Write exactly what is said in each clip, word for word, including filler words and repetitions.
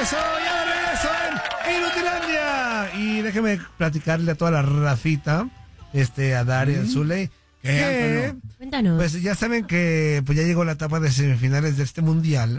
Eso, ya de regreso en Inutilandia. Y déjeme platicarle a toda la racita, este, a Dari, a Zuley, que, Cuéntanos. pues ya saben que pues ya llegó la etapa de semifinales de este mundial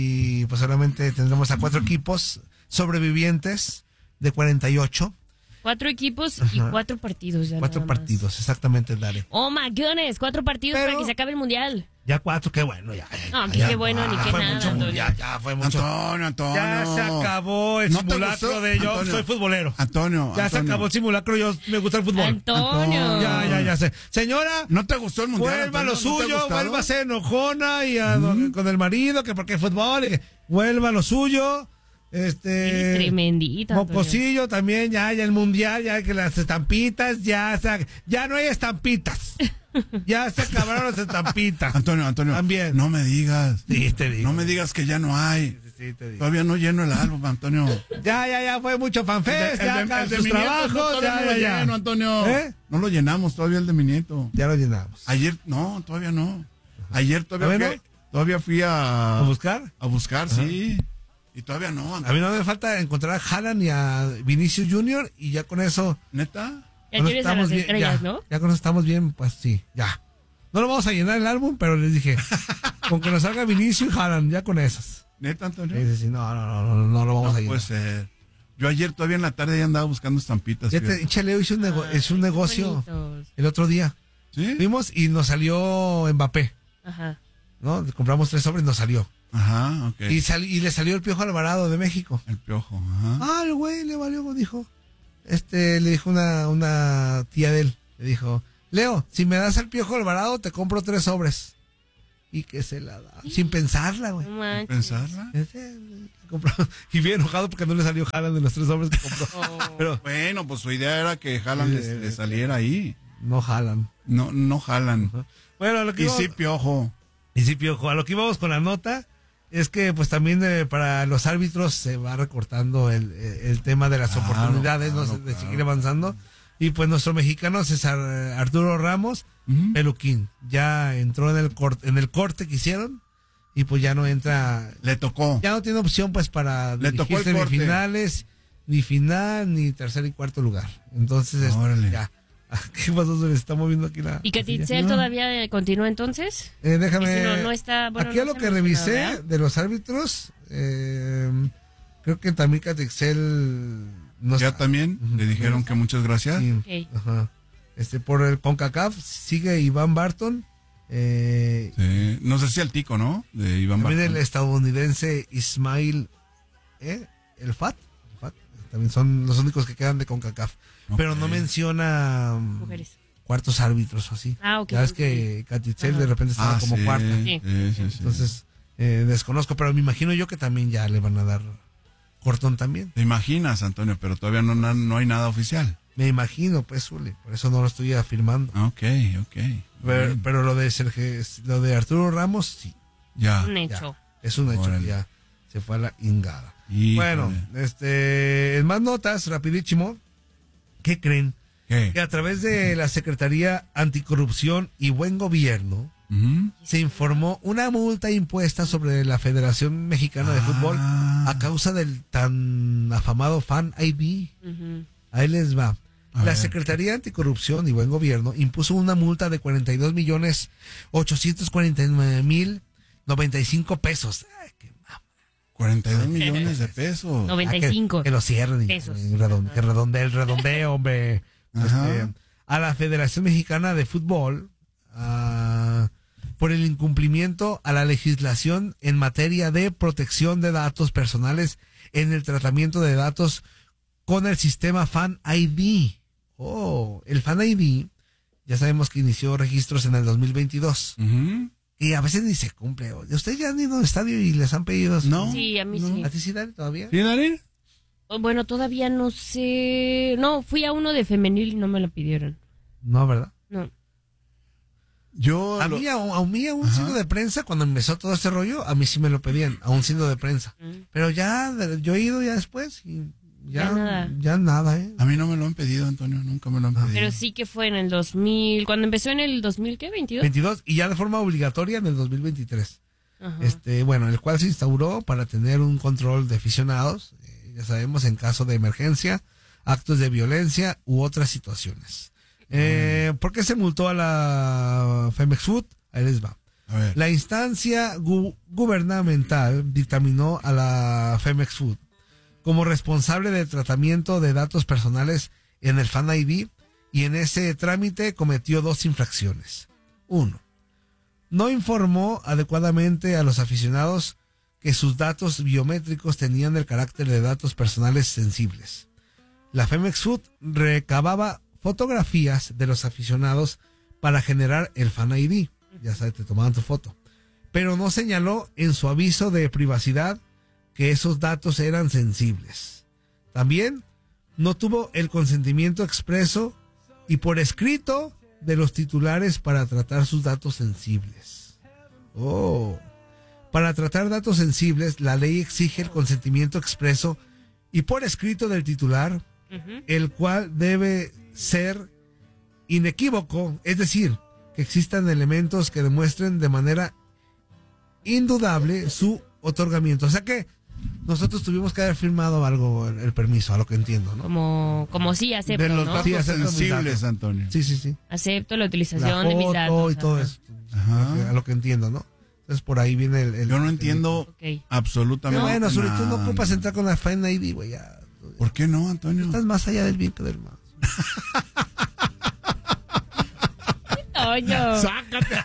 y pues solamente tendremos a cuatro equipos sobrevivientes de cuarenta y ocho. Cuatro equipos y Ajá. cuatro partidos. Ya Cuatro nada más. partidos, exactamente, Dari. Oh my goodness, cuatro partidos Pero- para que se acabe el mundial. Ya cuatro, qué bueno, ya. ya, No, ya, qué ya. bueno, ni qué fue nada, mucho Antonio. mundial, ya fue mucho. Antonio, Antonio. Ya se acabó el ¿No te simulacro gustó? de yo Antonio. soy futbolero. Antonio, Ya se Antonio. acabó el simulacro, yo me gusta el fútbol. Antonio. Ya, ya, ya sé. Señora, ¿No te gustó el mundial? vuelva a lo Antonio? ¿No te ha suyo, gustado? vuelva a ser enojona y a- con el marido, que porque es fútbol, y que vuelva a lo suyo. Este. Eres tremendita, Antonio. Mocosillo también, ya, ya el mundial, ya que las estampitas, ya, se- ya no hay estampitas. Ya se acabaron las estampitas. Antonio, Antonio. También. No me digas. Sí, te digo. No me digas que ya no hay. Sí, sí, te digo. Todavía no lleno el álbum, Antonio. Ya, ya, ya fue mucho fanfest, ya, El de- acá el de sus mi nieto, trabajos, no, todavía ya, no ya, lo ya. lleno, Antonio. ¿Eh? No lo llenamos todavía el de mi nieto. Ya lo llenamos. Ayer, no, todavía no. Ayer todavía ¿Todavía fui, no? todavía fui a... ¿A buscar? A buscar, sí. Y todavía no, A Antonio. mí no me falta encontrar a Haaland y a Vinicius Junior y ya con eso... ¿Neta? Ya con eso tienes a las bien, estrellas, ya, ¿no? ya con eso estamos bien, pues sí, ya. No lo vamos a llenar el álbum, pero les dije, con que nos salga Vinicius y Haaland, ya con esas. ¿Neta, Antonio? Sí, sí, sí, no, no, no, no, no lo vamos No a llenar. puede ser. Yo ayer todavía en la tarde ya andaba buscando estampitas. Ya te, fíjate. Chaleo hizo un, nego- Ay, hizo un qué negocio bonitos. el otro día. ¿Sí? Fuimos y nos salió Mbappé, Ajá. ¿no? Compramos tres sobres y nos salió. Ajá, ok. Y, sali- y le salió el Piojo Alvarado de México. El piojo, ajá. Ah, el güey le valió, dijo. Este, le dijo una, una tía de él, le dijo, Leo, si me das al Piojo Alvarado, te compro tres sobres. Y que se la da, sin pensarla, güey. No manches. ¿Pensarla? Ese, compró- Y bien enojado porque no le salió Haaland de los tres sobres que compró. Oh. Pero Bueno, pues su idea era que Haaland Sí, les- eh, le saliera ahí. no Haaland. No, no jalan. Bueno, a lo que Y íbamos- sí, piojo. y sí, Piojo, a lo que íbamos con la nota es que pues también eh, para los árbitros se va recortando el, el tema de las Claro, oportunidades, ¿no? claro, de claro. seguir avanzando. Y pues nuestro mexicano César eh, Arturo Ramos, Ujú. Peluquín, ya entró en el corte, en el corte que hicieron y pues ya no entra, Le tocó. ya no tiene opción pues para Le tocó dirigir el corte. semifinales, ni final, ni tercer y cuarto lugar. Entonces, este, Órale. ya. ¿Qué pasó? Se le está moviendo aquí la... ¿Y que la silla. Titzel todavía eh, continúa entonces? Eh, déjame. Y si no, no está- bueno, aquí no a lo se que menciona, revisé ¿verdad? de los árbitros, eh, creo que también Catexel no Ya está. también Ujú. le dijeron que muchas gracias. Sí, Ok. ajá. Este, por el CONCACAF sigue Iván Barton. Eh, Sí. No sé si el tico, ¿no? De Iván también el Barton. estadounidense Ismail ¿eh? el Fat, el Fat. También son los únicos que quedan de CONCACAF. Pero no Ok. menciona mm, Mujeres. cuartos árbitros o así. Ah, ok. Ya ves que Catexel Ajá. de repente estaba Ah, como sí, cuarta. Sí. sí, sí, sí. Entonces, eh, desconozco, pero me imagino yo que también ya le van a dar cortón también. Te imaginas, Antonio, pero todavía no, na- no hay nada oficial. Me imagino, pues, Zule, por eso no lo estoy afirmando. Ah, Ok, ok. Pero, Bien. pero lo de Sergio, lo de Arturo Ramos, sí, Ya. Un ya, hecho. es un hecho Órale. que ya se fue a la ingada. Híjole. Bueno, este, en más notas, rapidísimo, ¿qué creen? ¿Qué? Que a través de la Secretaría Anticorrupción y Buen Gobierno Ujú. se informó una multa impuesta sobre la Federación Mexicana de Ah. Fútbol a causa del tan afamado Fan I D. Ujú. Ahí les va. A La ver. Secretaría Anticorrupción y Buen Gobierno impuso una multa de cuarenta y dos millones ochocientos cuarenta y nueve mil noventa y cinco pesos. Ay, qué ma- cuarenta y dos millones de pesos. noventa y Ah, cinco. que, que lo cierren. y- pesos. y redonde- que redondee el redondeo, hombre. Ajá. Este, a la Federación Mexicana de Fútbol ah, por el incumplimiento a la legislación en materia de protección de datos personales en el tratamiento de datos con el sistema Fan I D. Oh, el Fan I D, ya sabemos que inició registros en el dos mil veintidós. Ujú. Y a veces ni se cumple. ¿Ustedes ya han ido al estadio y les han pedido? No. Sí, a mí No. sí. ¿A ti sí, Dani, todavía? ¿Sí, Dani? Oh, Bueno, todavía no sé. No, fui a uno de femenil y no me lo pidieron. No, ¿verdad? No. Yo. A lo- mí, a, a mí, a un Ajá. signo de prensa, cuando empezó todo este rollo, a mí sí me lo pedían, a un signo de prensa. Mm. Pero ya, de- yo he ido ya después y ya, Ya nada. ya nada, ¿eh? A mí no me lo han pedido, Antonio. Nunca me lo han pedido. Pero sí que fue en el dos mil. Cuando empezó en el dos mil, ¿qué? ¿veintidós? veintidós y ya de forma obligatoria en el dos mil veintitrés. Ajá. este, bueno, el cual se instauró para tener un control de aficionados, eh, ya sabemos, en caso de emergencia, actos de violencia u otras situaciones. Eh, ¿Por qué se multó a la Femex Food? Ahí les va. A ver. La instancia gu- gubernamental dictaminó a la Femex Food como responsable del tratamiento de datos personales en el Fan I D y en ese trámite cometió dos infracciones. Uno, no informó adecuadamente a los aficionados que sus datos biométricos tenían el carácter de datos personales sensibles. La Femex Food recababa fotografías de los aficionados para generar el Fan I D. Ya sabes, te tomaban tu foto. Pero no señaló en su aviso de privacidad que esos datos eran sensibles. También no tuvo el consentimiento expreso y por escrito de los titulares para tratar sus datos sensibles. Oh. Para tratar datos sensibles, la ley exige el consentimiento expreso y por escrito del titular, Ujú. el cual debe ser inequívoco, es decir, que existan elementos que demuestren de manera indudable su otorgamiento. O sea que nosotros tuvimos que haber firmado algo, el, el permiso, a lo que entiendo, ¿no? Como, como sí acepto, De los ¿no? datos Sí, acepto mis sensibles, datos. Antonio. Sí, sí, sí. Acepto la utilización La de mis foto datos. y todo ajá. eso. Ajá. A lo que entiendo, ¿no? Entonces por ahí viene el... el- Yo no el- entiendo Ok. Pero absolutamente bueno, sobre tú no nada. ocupas entrar con la Fan I D, güey, ya. ¿Por qué no, Antonio? Estás más allá del bien que del mal. Toño. ¡Sácate!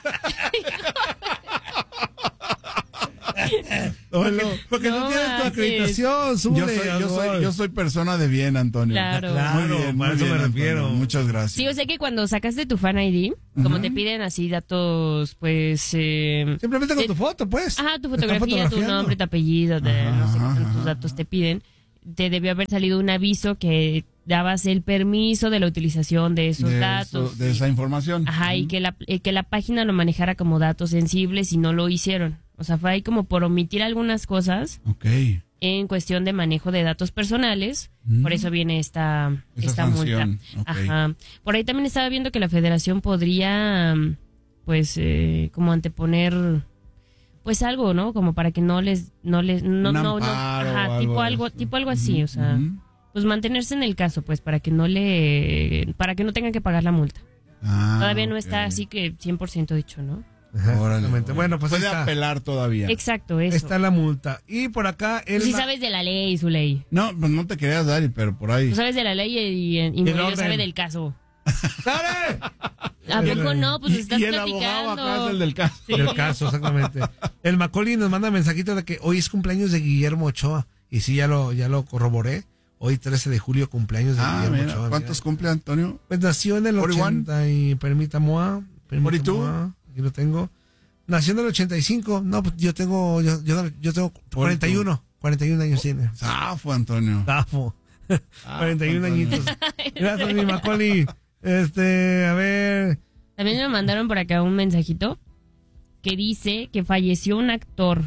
Porque, porque no, No tienes tu manches. acreditación, Yo súbele, soy, yo, amor. soy, yo soy persona de bien, Antonio. Claro. Claro, Muy bien, para muy eso bien, me Antonio. refiero. Muchas gracias. Sí, o sea que cuando sacaste tu Fan I D, como te piden así datos, pues... Eh, Simplemente con eh, tu foto, pues. Ajá, tu Te están fotografía, tu fotografiando. nombre, tu apellido, de, Ajá, no sé qué ajá, tantos ajá. datos te piden. Te debió haber salido un aviso que dabas el permiso de la utilización de esos de, datos. eso- de esa información. Ajá, y que la, eh, que la página lo manejara como datos sensibles y no lo hicieron. O sea, fue ahí como por omitir algunas cosas Ok. en cuestión de manejo de datos personales. Mm. Por eso viene esta, Esa esta multa. sanción, ok. Ajá. Por ahí también estaba viendo que la federación podría, mm, pues, eh, como anteponer, pues algo, ¿no? Como para que no les, no les, no, Un no, no, amparo o ajá, algo tipo de algo, eso. tipo algo así, o sea, Ujú. pues mantenerse en el caso, pues, para que no le, para que no tengan que pagar la multa. Ah, Todavía no ok. está así que cien por ciento dicho, ¿no? Ajá, Órale, exactamente. órale. Bueno, pues ahí puede está. apelar todavía. Exacto, eso. Está la multa. Y por acá el Tú sí ma- sabes de la ley, su ley. No, pues no te querías dar, pero por ahí. Tú sabes de la ley y, y, y Murillo orden. sabe del caso. ¡Dale! ¿A poco no? Pues y, estás y el platicando. abogado acá es el del caso. Sí. El caso, exactamente. El Macaulay nos manda mensajito de que hoy es cumpleaños de Guillermo Ochoa. Y sí, ya lo, ya lo corroboré. Hoy trece de julio, cumpleaños de Ah, Guillermo mira. Ochoa. ¿Cuántos mira. cumple Antonio? Pues nació en el ¿cuarenta y uno? ochenta y permítame, ¿cuarenta y dos? permítame, aquí lo tengo. Nació en el ochenta y cinco. No, pues yo tengo, yo, yo, yo tengo cuarenta y uno. cuarenta y uno años tiene. Zafo, Antonio. Tafo. Ah, cuarenta y uno Antonio. añitos. Gracias, mi Macaulay. Este, a ver. También me mandaron por acá un mensajito que dice que falleció un actor.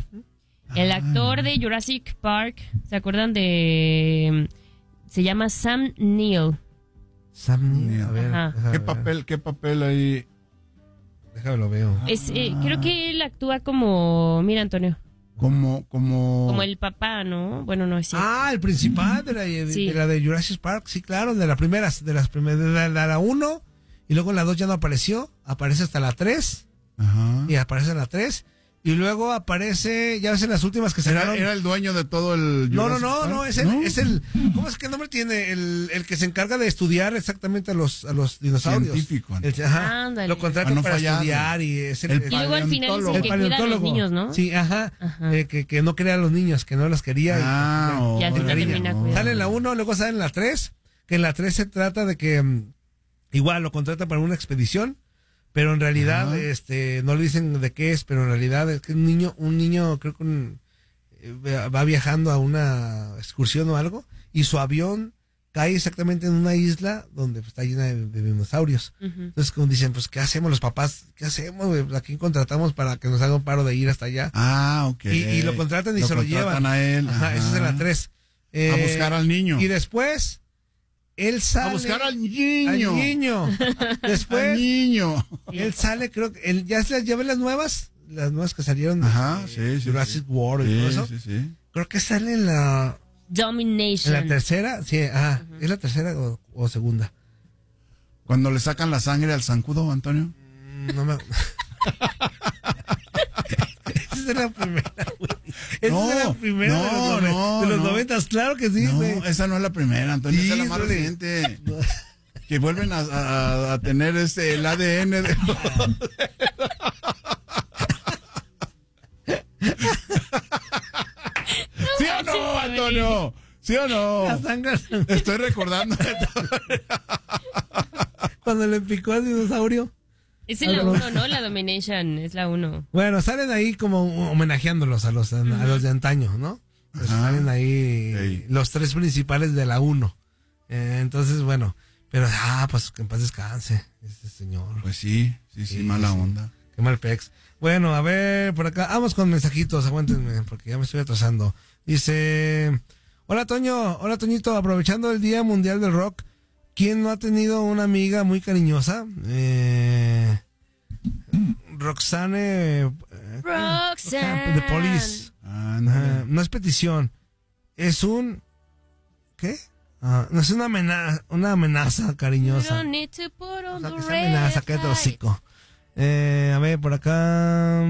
El actor de Jurassic Park, ¿se acuerdan de...? Se llama Sam Neill. Sam Neill, a ver. Ajá. déjame ¿Qué ver. papel, qué papel ahí? Déjame lo veo. Es, eh, creo que él actúa como... Mira, Antonio. Como, como. Como el papá, ¿no? Bueno, no es cierto. Ah, el principal de la de, Sí. de la de Jurassic Park, sí, claro, de las primeras, de las primeras, de la, la, la uno, y luego en la dos ya no apareció, aparece hasta la tres, Ajá. y aparece en la tres, y luego aparece, ya ves en las últimas que Era, sacaron. era el dueño de todo el. No, no, Jurassic no, Park? no, es el, es el, ¿cómo es que nombre tiene? El, el que se encarga de estudiar exactamente a los, a los dinosaurios. Científico. El- ajá, Ándale. lo contratan Ah, no para fallado. estudiar y es el, El el- Y luego al final es el paleontólogo. que cuida a los niños, ¿no? Sí, ajá, Ajá. eh, que, que no quería a los niños, que no los quería. y- Ah, Y al con final cariño. termina cuidando. Sale en la uno, luego sale en la tres, que en la tres se trata de que mm, igual lo contratan para una expedición, pero en realidad Ajá. este no le dicen de qué es, pero en realidad es que un niño, un niño creo que un- eh, va viajando a una excursión o algo y su avión cae exactamente en una isla donde pues, está llena de, de dinosaurios. Ujú. Entonces como dicen, pues ¿qué hacemos los papás? ¿Qué hacemos? güey? ¿A quién contratamos para que nos haga un paro de ir hasta allá? Ah, ok. Y, y lo contratan y se lo contratan llevan. a él. Ajá, eso es en la tres. Eh, A buscar al niño. Y después, él sale. A buscar al al niño. niño. Al Después, niño. él sale, creo que. él- ¿Ya se las lleva las nuevas? las nuevas que salieron de, Ajá, de sí, sí, Jurassic sí. World y Sí, todo eso. sí, sí. Creo que sale en la, en Domination. la tercera, sí, ah, uh-huh. ¿Es la tercera o, o segunda? Cuando le sacan la sangre al zancudo, Antonio. Mm, no me... Esa es la primera, güey. Esa No, es la primera no, de los, no, de los no. noventas, claro que sí, güey. No, esa no es la primera, Antonio, Sí, esa es la más suele. reciente. Que vuelven a, a, a tener este el A D N de... ¿Sí o no, Antonio? ¿Sí o no? La sangre. Estoy recordando. Cuando le picó al dinosaurio. Es en la uno, ¿no? La Domination, es la uno. Bueno, salen ahí como homenajeándolos a los, a los de antaño, ¿no? Pues Ajá. salen ahí Sí. los tres principales de la uno. Eh, entonces, bueno, pero, ah, pues que en paz descanse este señor. Pues sí, sí, sí, Sí, mala sí. onda. Qué mal pex. Bueno, a ver, por acá, vamos con mensajitos, aguántenme, porque ya me estoy atrasando. Dice, hola Toño, hola Toñito, aprovechando el Día Mundial del Rock, ¿quién no ha tenido una amiga muy cariñosa? Eh, Roxane, eh, Roxanne. de Police. Ah, Ah, no. no es petición, es un, ¿qué? Ah, no es una amenaza, una amenaza You cariñosa. don't need to put on O sea, the que sea red amenaza, cállate el light. hocico. Eh, a ver, por acá.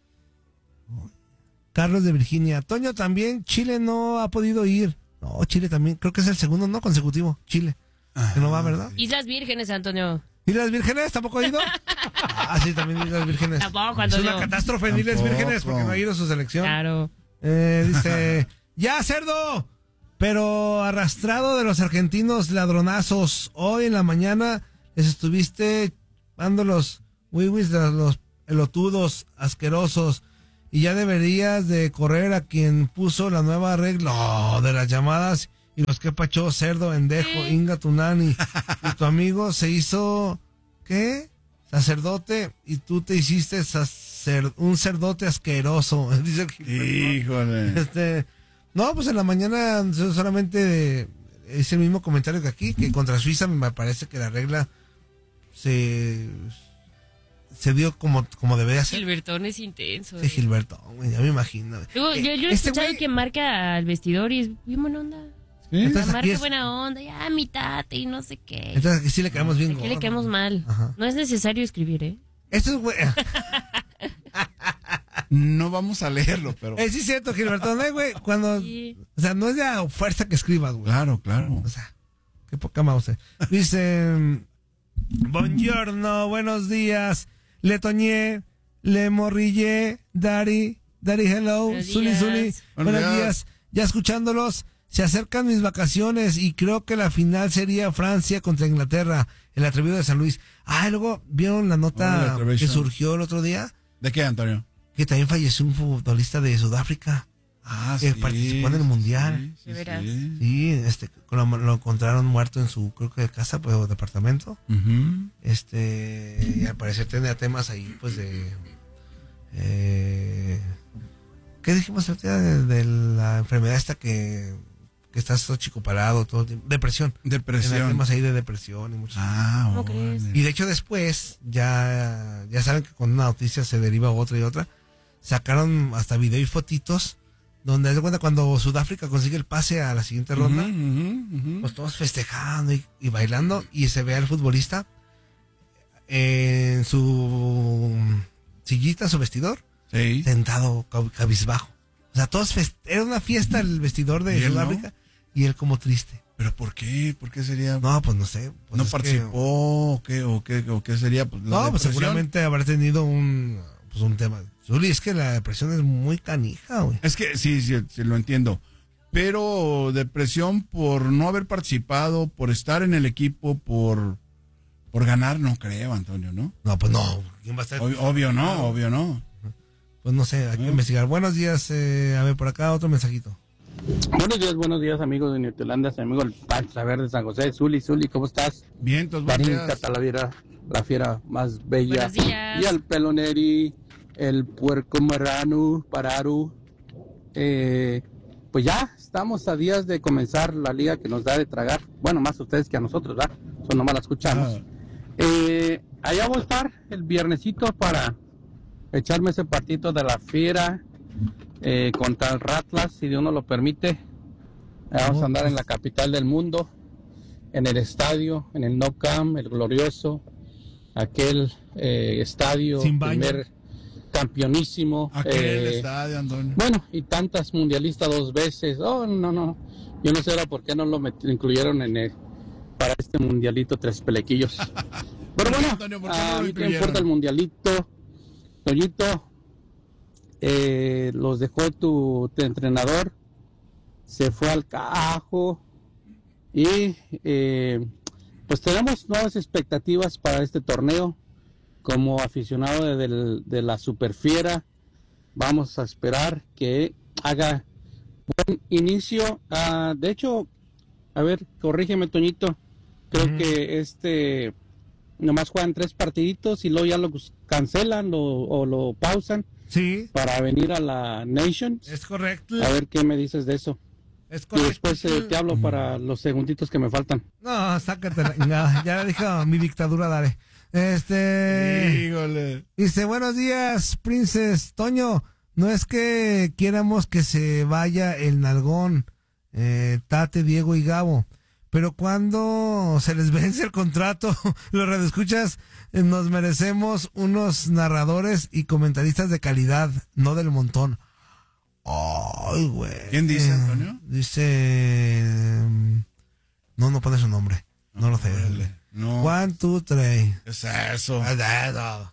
Carlos de Virginia. Toño también, Chile no ha podido ir. No, Chile también, creo que es el segundo no consecutivo, Chile. Que no va, ¿verdad? Islas Vírgenes, Antonio. ¿Y las Vírgenes tampoco ha ido? Ah, sí, también Islas Vírgenes. Tampoco, Es Antonio. una catástrofe en Islas Tampoco. Vírgenes porque no ha ido su selección. Claro. Eh, dice, ya cerdo, pero arrastrado de los argentinos ladronazos. Hoy en la mañana les estuviste dando los wiwis de los pelotudos asquerosos y ya deberías de correr a quien puso la nueva regla oh, de las llamadas y los que pachó cerdo, endejo, inga tunani y tu amigo se hizo ¿qué? Sacerdote y tú te hiciste sacer, un cerdote asqueroso. Dice el Gilberto. Híjole. Este, no, pues en la mañana solamente es el mismo comentario que aquí, que contra Suiza me parece que la regla se, se dio como, como debería ser. Gilbertón es intenso. Sí, eh. Gilberto, güey, ya me imagino. Luego, yo, yo he Este escuchado güey- que marca al vestidor y es bien buena onda. ¿Sí? Entonces, aquí Marca es- buena onda, ya mitate y no sé qué. Entonces aquí sí le caemos bien Aquí le gordo. quedamos mal. Ajá. No es necesario escribir, ¿eh? Esto es güey. No vamos a leerlo, pero... Eh, sí es cierto, Gilberto, ¿eh, güey? Cuando, Sí. o sea, no es de a fuerza que escribas, güey. Claro, claro. O sea, qué poca mouse. Dice, buongiorno, buenos días, le toñé, le morrillé, Dari, Dari, hello, Buenos Zuli, días. Zuli, Buenos buenos días. días. Ya escuchándolos, se acercan mis vacaciones y creo que la final sería Francia contra Inglaterra, el atrevido de San Luis. Ah, y luego vieron la Oh, nota la Atrevido. que surgió el otro día, ¿De qué, Antonio? que también falleció un futbolista de Sudáfrica. Ah, Que participó en el Mundial. Sí, De sí, veras. sí. Sí, este, lo, lo encontraron muerto en su, creo que casa, pues, o departamento. Ujú. Este, y al parecer tenía temas ahí, pues, de, eh, ¿qué dijimos ahorita de, de la enfermedad esta que, que estás todo chico parado todo el tiempo? Depresión. Tenía Depresión. temas ahí de depresión y muchos. Ah, ¿Cómo órale. crees? Y de hecho después, ya, ya saben que con una noticia se deriva otra y otra, sacaron hasta video y fotitos, donde haz de cuenta cuando Sudáfrica consigue el pase a la siguiente ronda, Ujú, ujú, ujú. pues todos festejando y, y bailando, y se ve al futbolista en su sillita, su vestidor, Sí. sentado cab- cabizbajo. O sea, todos fest- era una fiesta el vestidor de ¿Y él Sudáfrica y él como triste. ¿Pero por qué? ¿Por qué sería? No, pues no sé. pues ¿No es que- participó? ¿O qué, o qué, o qué sería? Pues, la no, pues depresión. seguramente habrá tenido un, pues un tema. Zuli, es que la depresión es muy canija, güey. Es que sí, sí, sí, lo entiendo. Pero depresión por no haber participado, por estar en el equipo, por, por ganar, no creo, Antonio, ¿no? No, pues no. ¿Quién va a estar? Ob- obvio no, obvio no. Pues no sé, hay que Mm. investigar. Buenos días, eh, a ver, por acá otro mensajito. Buenos días, buenos días, amigos de Newtelanda, amigo el Pancha Verde de San José. Zuli, Zuli, ¿cómo estás? Bien, entonces, buenos Barita días. Talavera, la fiera más bella. Buenos días. Y al peloneri, el puerco marrano, pararu. Eh, pues ya, estamos a días de comenzar la liga que nos da de tragar. Bueno, más ustedes que a nosotros, ¿verdad? Eso nomás la escuchamos. Ah. Eh, allá voy a estar el viernesito para echarme ese partido de la Fiera eh, contra el Ratlas, si Dios nos lo permite. Vamos a andar en la capital del mundo, en el estadio, en el Nou Camp, el glorioso, aquel eh, estadio, Sin baño. primer campeonísimo. Aquel eh, estadio, Antonio. Bueno, y tantas mundialistas dos veces. Oh, no, no. Yo no sé ahora por qué no lo met- incluyeron en el, para este mundialito tres pelequillos. Pero bueno, Antonio, ¿por qué no a lo mí que incluyeron? importa el mundialito. Toñito, eh, los dejó tu, tu entrenador, se fue al carajo y eh, pues tenemos nuevas expectativas para este torneo. Como aficionado de, del- de la Superfiera, vamos a esperar que haga buen inicio. Ah, de hecho, a ver, corrígeme, Toñito, creo Ujú. que este nomás juegan tres partiditos y luego ya lo cancelan lo- o lo pausan Sí, para venir a la Nations. es correcto. A ver qué me dices de eso. Es Y correcto. después eh, te hablo para los segunditos que me faltan. No, sácate. Ya, ya dijo mi dictadura, dale. Este. Híjole. Dice, buenos días, Princes. Toño, no es que quieramos que se vaya el nalgón, eh, Tate, Diego y Gabo, pero cuando se les vence el contrato, los radioescuchas, eh, nos merecemos unos narradores y comentaristas de calidad, no del montón. Ay, güey. ¿Quién dice, Antonio? Dice... No, no pone su nombre. No lo sé. Órale. No. One, two, three. ¿Qué es eso? Es eso.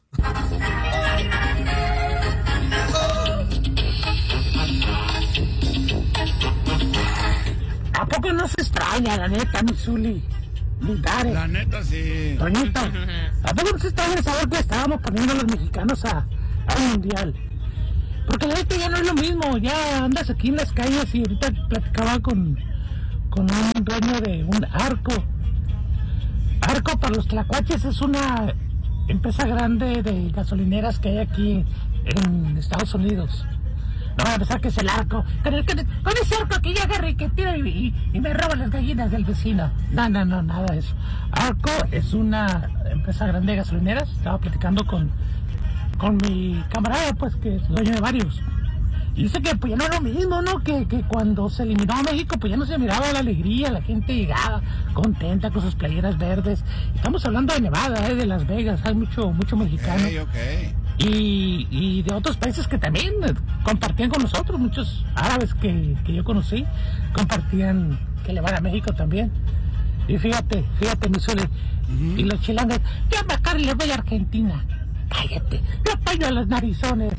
¿A poco no se extraña, la neta, mi Zuli? Mi Dare, La neta, sí. Toñito, ¿a poco no se extraña el sabor que estábamos poniendo los mexicanos a, al mundial? Porque la neta ya no es lo mismo, ya andas aquí en las calles y ahorita platicaba con, con un dueño de un Arco. Arco para los tlacuaches es una empresa grande de gasolineras que hay aquí en Estados Unidos. No va a pensar que es el Arco. Con, el, con, con ese Arco que llega riquetero y, y, y me roba las gallinas del vecino. No, no, no, nada de eso. Arco es una empresa grande de gasolineras. Estaba platicando con, con mi camarada, pues, que es dueño de varios. Y dice que pues ya no es lo mismo, ¿no? Que, que cuando se eliminó a México, pues ya no se miraba la alegría, la gente llegaba contenta con sus playeras verdes. Estamos hablando de Nevada, ¿eh? De Las Vegas, hay mucho, mucho mexicano. Ok, ok. Y, y de otros países que también compartían con nosotros, muchos árabes que, que yo conocí, compartían que le van a México también. Y fíjate, fíjate, mi Zuli, uh-huh. Y los chilangos, yo me acá le voy a Argentina. Cállate, yo apaño a los narizones.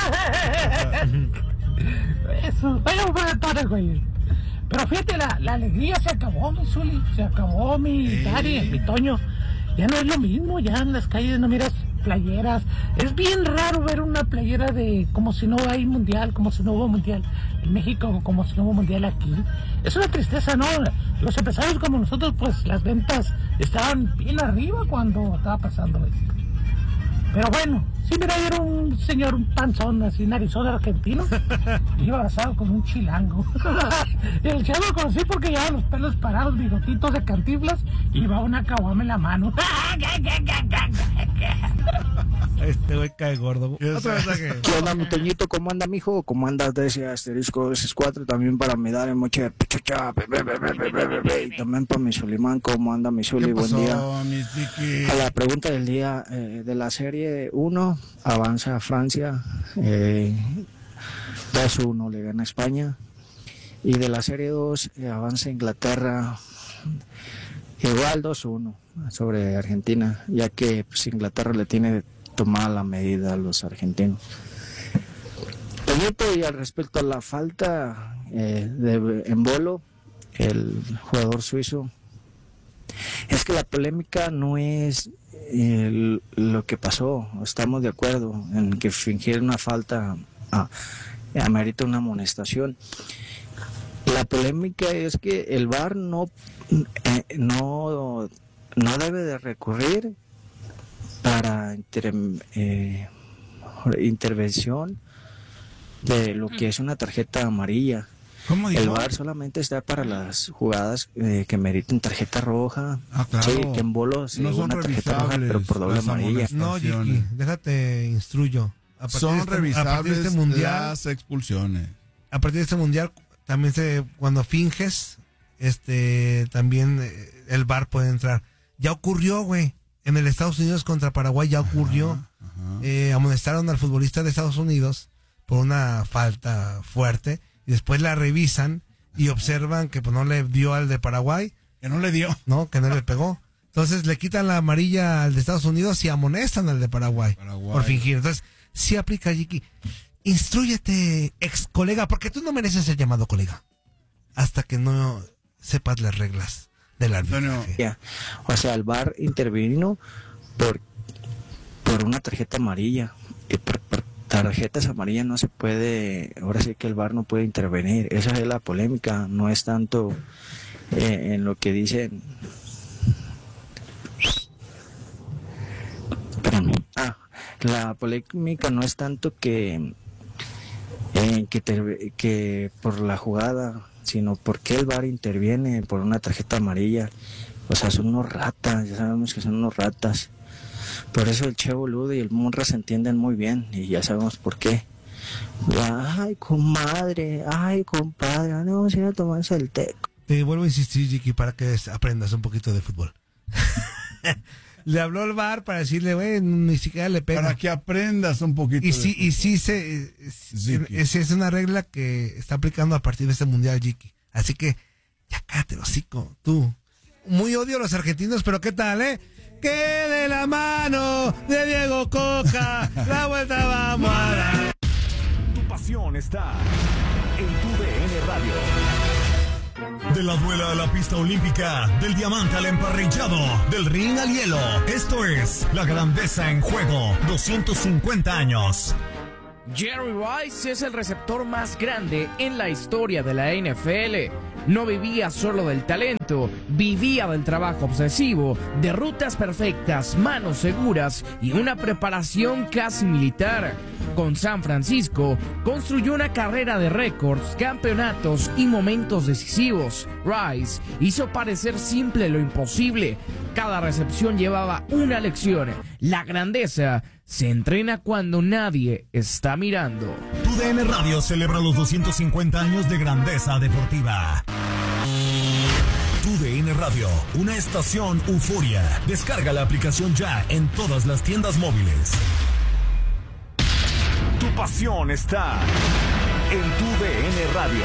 Eso, vaya a güey. Pero fíjate, la, la alegría se acabó, mi Zuli, se acabó, mi Hey. Dari, mi Toño. Ya no es lo mismo, ya en las calles no miras playeras. Es bien raro ver una playera de como si no hay mundial, como si no hubo mundial en México, como si no hubo mundial aquí. Es una tristeza, ¿no? Los empresarios como nosotros, pues las ventas estaban bien arriba cuando estaba pasando esto. Pero bueno, sí, mira, era un señor, un panzón así, narizón argentino, iba abrazado con un chilango. Y el chavo lo conocí porque llevaba los pelos parados, bigotitos de Cantinflas, y llevaba una caguama en la mano. Este güey cae gordo. Otro mensaje. ¿Qué onda, mi Toñito? ¿Cómo anda, mijo? ¿Cómo andas de ese asterisco ese cuatro? También para mi dar en moche de pichucha. Y también para mi Sulimán. ¿Cómo anda, mi Suli? ¿Qué Buen día. pasó, mi Ziki? A la pregunta del día eh, de la serie uno, avanza Francia. Eh, dos uno le gana España. Y de la serie dos, eh, avanza Inglaterra. Igual dos uno sobre Argentina, ya que pues, Inglaterra le tiene tomada la medida a los argentinos. Toñito, y al respecto a la falta eh, de Embolo, el jugador suizo, es que la polémica no es eh, lo que pasó. Estamos de acuerdo en que fingir una falta ah, amerita una amonestación. La polémica es que el V A R no, eh, no, no debe de recurrir para inter, eh, intervención de lo que es una tarjeta amarilla. ¿Cómo dijo? El V A R solamente está para las jugadas eh, que meriten tarjeta roja. Ah, claro. Sí, que en bolos No son una tarjeta roja, revisables pero por doble las amarilla. No, Jiki, Estaciones. déjate instruyo. a partir Son de este, revisables a partir de este mundial, las expulsiones. A partir de este mundial, también se, cuando finges, este, también eh, el V A R puede entrar. Ya ocurrió, güey. En el Estados Unidos contra Paraguay ya ocurrió. Ajá, ajá. Eh, amonestaron al futbolista de Estados Unidos por una falta fuerte y después la revisan y observan que pues no le dio al de Paraguay. Que no le dio. No, que no le pegó. Entonces le quitan la amarilla al de Estados Unidos y amonestan al de Paraguay, Paraguay. por fingir. Entonces, sí aplica, Jiki. Instrúyete, ex colega, porque tú no mereces ser llamado colega hasta que no sepas las reglas del arbitraje. Ya. O sea, el V A R intervino por, por una tarjeta amarilla. Y por, por tarjetas amarillas no se puede, ahora sí que el V A R no puede intervenir. Esa es la polémica, no es tanto eh, en lo que dicen. Espérame. Ah, la polémica no es tanto que, eh, que, te, que por la jugada, sino porque el V A R interviene por una tarjeta amarilla. O sea, son unos ratas, ya sabemos que son unos ratas. Por eso el Che Boludo y el Monra se entienden muy bien y ya sabemos por qué. Ay, comadre, ay, compadre, no vamos a ir a tomarse el té. Te vuelvo a insistir, Jiki, para que aprendas un poquito de fútbol. Le habló el V A R para decirle, güey, ni siquiera le pega. Para que aprendas un poquito. Y sí, de y sí se, es, es, es una regla que está aplicando a partir de este mundial, Jiki. Así que, ya cállate, hocico, tú. Muy odio a los argentinos, pero ¿qué tal, eh? Que de la mano de Diego Coca, la vuelta vamos a dar. Tu pasión está en tu D N Radio. De la duela a la pista olímpica, del diamante al emparrillado, del ring al hielo. Esto es La Grandeza en Juego, doscientos cincuenta años. Jerry Rice es el receptor más grande en la historia de la N F L. No vivía solo del talento, vivía del trabajo obsesivo, de rutas perfectas, manos seguras y una preparación casi militar. Con San Francisco, construyó una carrera de récords, campeonatos y momentos decisivos. Rice hizo parecer simple lo imposible. Cada recepción llevaba una lección. La grandeza se entrena cuando nadie está mirando. Tu D N Radio celebra los doscientos cincuenta años de grandeza deportiva. Tu D N Radio, una estación euforia. Descarga la aplicación ya en todas las tiendas móviles. Tu pasión está en Tu D N Radio.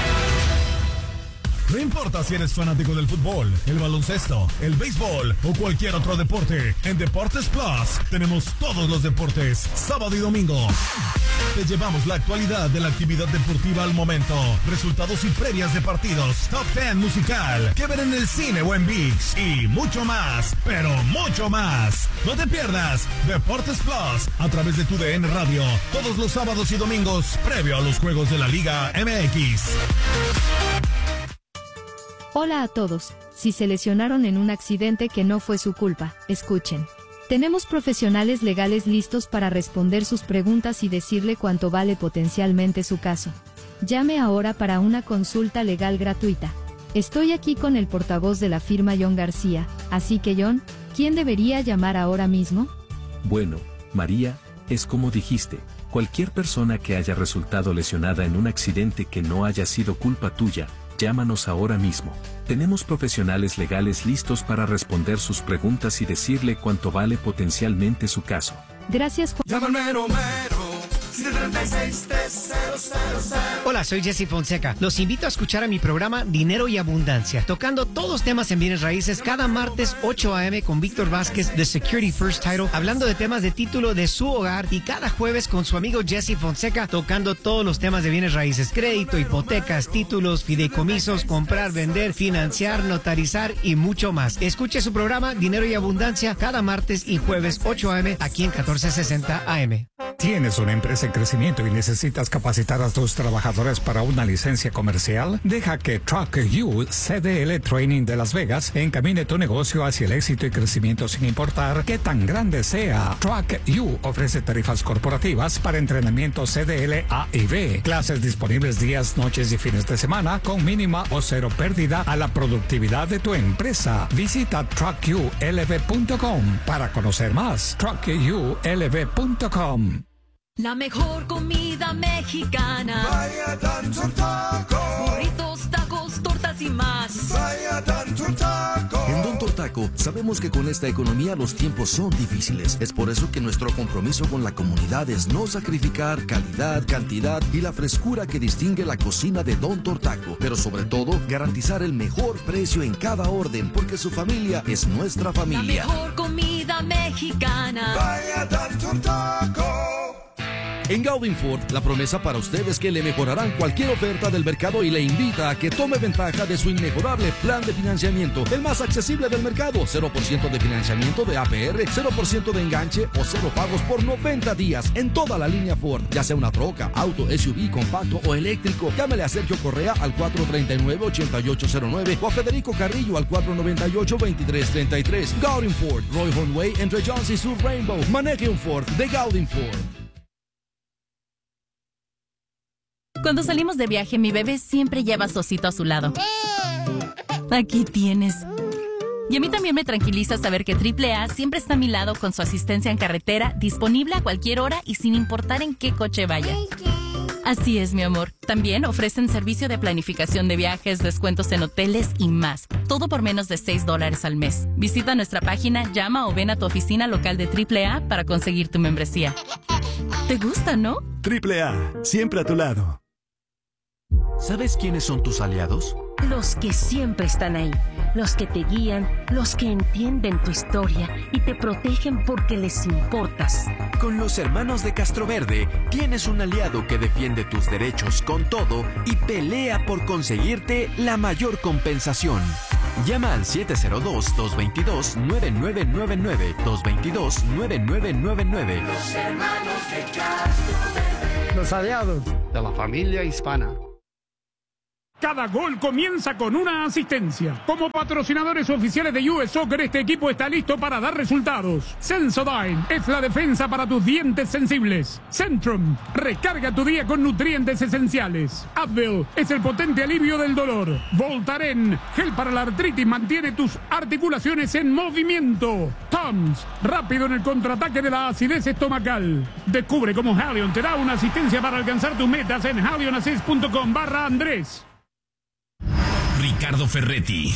No importa si eres fanático del fútbol, el baloncesto, el béisbol o cualquier otro deporte, en Deportes Plus tenemos todos los deportes, sábado y domingo. Te llevamos la actualidad de la actividad deportiva al momento, resultados y previas de partidos, top diez musical, que ver en el cine o en ViX y mucho más, pero mucho más. No te pierdas Deportes Plus a través de Tu D N Radio, todos los sábados y domingos, previo a los juegos de la Liga M X. Hola a todos, si se lesionaron en un accidente que no fue su culpa, escuchen. Tenemos profesionales legales listos para responder sus preguntas y decirle cuánto vale potencialmente su caso. Llame ahora para una consulta legal gratuita. Estoy aquí con el portavoz de la firma John García, así que John, ¿quién debería llamar ahora mismo? Bueno, María, es como dijiste, cualquier persona que haya resultado lesionada en un accidente que no haya sido culpa tuya, llámanos ahora mismo. Tenemos profesionales legales listos para responder sus preguntas y decirle cuánto vale potencialmente su caso. Gracias, Juan. Llama al mero mero, siete tres seis, tres cero cero cero. Hola, soy Jesse Fonseca. Los invito a escuchar a mi programa Dinero y Abundancia, tocando todos los temas en bienes raíces cada martes ocho a eme con Víctor Vázquez de Security First Title, hablando de temas de título de su hogar, y cada jueves con su amigo Jesse Fonseca tocando todos los temas de bienes raíces, crédito, hipotecas, títulos, fideicomisos, comprar, vender, financiar, notarizar y mucho más. Escuche su programa Dinero y Abundancia cada martes y jueves ocho a eme aquí en catorce sesenta A M. ¿Tienes una empresa en crecimiento y necesitas capacitar a tus trabajadores para una licencia comercial? Deja que Truck U C D L Training de Las Vegas encamine tu negocio hacia el éxito y crecimiento sin importar qué tan grande sea. Truck U ofrece tarifas corporativas para entrenamiento C D L A y B, clases disponibles días, noches y fines de semana con mínima o cero pérdida a la productividad de tu empresa. Visita truck u l v punto com para conocer más. truck u l v punto com. La mejor comida mexicana. Vaya Don Taco. Burritos, tacos, tortas y más. Vaya Don Taco. En Don Taco sabemos que con esta economía los tiempos son difíciles. Es por eso que nuestro compromiso con la comunidad es no sacrificar calidad, cantidad y la frescura que distingue la cocina de Don Taco. Pero sobre todo, garantizar el mejor precio en cada orden, porque su familia es nuestra familia. La mejor comida mexicana. Vaya Don Taco. En Gaudin Ford, la promesa para usted es que le mejorarán cualquier oferta del mercado y le invita a que tome ventaja de su inmejorable plan de financiamiento, el más accesible del mercado. cero por ciento de financiamiento de A P R, cero por ciento de enganche o cero pagos por noventa días en toda la línea Ford, ya sea una troca, auto, S U V, compacto o eléctrico. Llámele a Sergio Correa al cuatro tres nueve, ocho ocho cero nueve o a Federico Carrillo al cuatro nueve ocho, dos tres tres tres. Gaudin Ford, Roy Hornway, entre Jones y Sur Rainbow. Maneje un Ford de Gaudin Ford. Cuando salimos de viaje, mi bebé siempre lleva a su osito a su lado. Aquí tienes. Y a mí también me tranquiliza saber que triple A siempre está a mi lado con su asistencia en carretera, disponible a cualquier hora y sin importar en qué coche vaya. Así es, mi amor. También ofrecen servicio de planificación de viajes, descuentos en hoteles y más. Todo por menos de seis dólares al mes. Visita nuestra página, llama o ven a tu oficina local de triple A para conseguir tu membresía. ¿Te gusta, no? triple A, siempre a tu lado. ¿Sabes quiénes son tus aliados? Los que siempre están ahí, los que te guían, los que entienden tu historia y te protegen porque les importas. Con los hermanos de Castroverde, tienes un aliado que defiende tus derechos con todo y pelea por conseguirte la mayor compensación. Llama al siete cero dos, dos dos dos, nueve nueve nueve nueve, dos dos dos, nueve nueve nueve nueve. Los hermanos de Castroverde. Los aliados de la familia hispana. Cada gol comienza con una asistencia. Como patrocinadores oficiales de U S Soccer, este equipo está listo para dar resultados. Sensodyne es la defensa para tus dientes sensibles. Centrum, recarga tu día con nutrientes esenciales. Advil es el potente alivio del dolor. Voltaren, gel para la artritis, mantiene tus articulaciones en movimiento. Tums, rápido en el contraataque de la acidez estomacal. Descubre cómo Halion te da una asistencia para alcanzar tus metas en halionassist punto com barra Andrés. Ricardo Ferretti,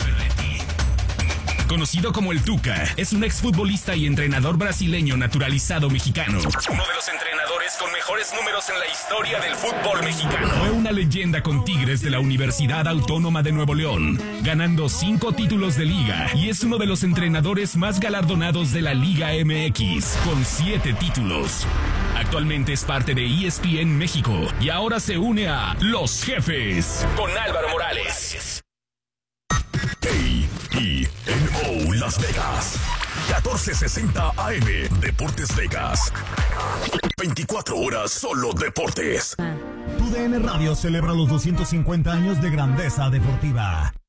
conocido como el Tuca, es un exfutbolista y entrenador brasileño naturalizado mexicano. Uno de los entrenadores con mejores números en la historia del fútbol mexicano. Fue una leyenda con Tigres de la Universidad Autónoma de Nuevo León, ganando cinco títulos de liga, y es uno de los entrenadores más galardonados de la Liga M X, con siete títulos. Actualmente es parte de E S P N México y ahora se une a Los Jefes con Álvaro Morales. A E N O Las Vegas, catorce sesenta A M, Deportes Vegas. veinticuatro horas solo deportes. Tu D N Radio celebra los doscientos cincuenta años de grandeza deportiva.